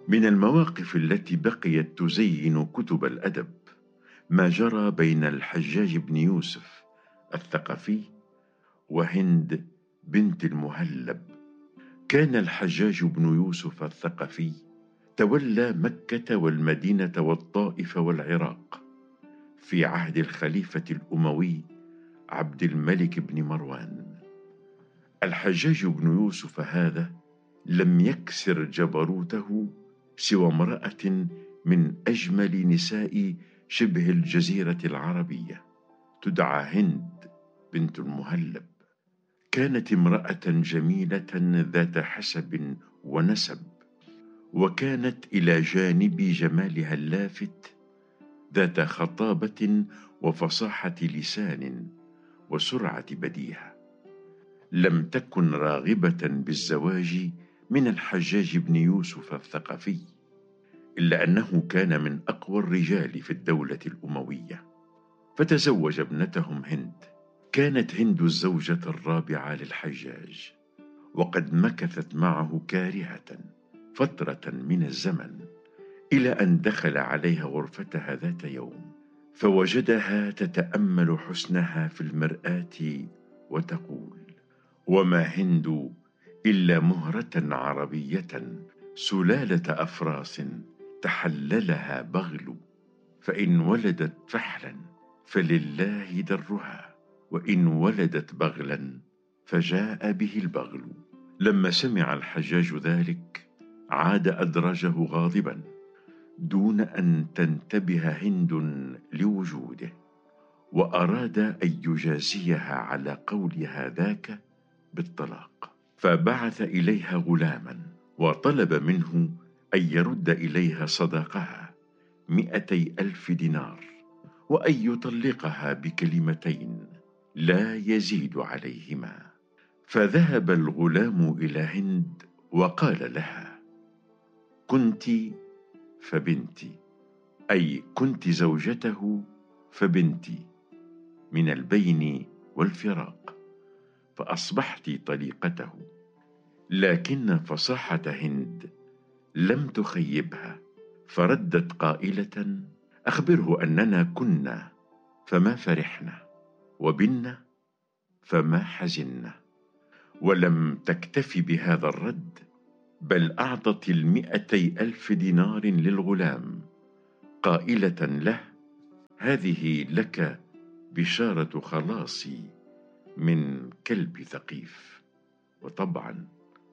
من المواقف التي بقيت تزين كتب الأدب ما جرى بين الحجاج بن يوسف الثقفي وهند بنت المهلب. كان الحجاج بن يوسف الثقفي تولى مكة والمدينة والطائف والعراق في عهد الخليفة الأموي عبد الملك بن مروان. الحجاج بن يوسف هذا لم يكسر جبروته سوى امرأة من أجمل نساء شبه الجزيرة العربية، تدعى هند بنت المهلب. كانت امرأة جميلة ذات حسب ونسب، وكانت إلى جانب جمالها اللافت ذات خطابة وفصاحة لسان وسرعة بديهة. لم تكن راغبة بالزواج من الحجاج بن يوسف الثقفي، إلا أنه كان من أقوى الرجال في الدولة الأموية، فتزوج ابنتهم هند. كانت هند الزوجة الرابعة للحجاج، وقد مكثت معه كارهة فترة من الزمن، إلى أن دخل عليها غرفتها ذات يوم فوجدها تتأمل حسنها في المرآة وتقول: وما هند إلا مهرة عربية سلالة أفراس تحللها بغل، فإن ولدت فحلا فلله درها، وإن ولدت بغلا فجاء به البغل. لما سمع الحجاج ذلك عاد أدرجه غاضبا دون أن تنتبه هند لوجوده، وأراد أن يجازيها على قولها ذاك بالطلاق، فبعث إليها غلاما وطلب منه أن يرد إليها صداقها 200,000 دينار، وأن يطلقها بكلمتين لا يزيد عليهما. فذهب الغلام إلى هند وقال لها: كنت فبنتي، أي كنت زوجته فبنتي، من البين والفراق، فأصبحت طليقته. لكن فصاحة هند لم تخيبها، فردت قائلة: أخبره أننا كنا فما فرحنا، وبنا فما حزنا. ولم تكتف بهذا الرد، بل أعطت 200,000 دينار للغلام قائلة له: هذه لك بشارة خلاصي من كلب ثقيف. وطبعا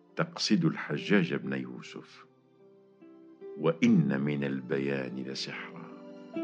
تقصد الحجاج بن يوسف. وإن من البيان لسحرا.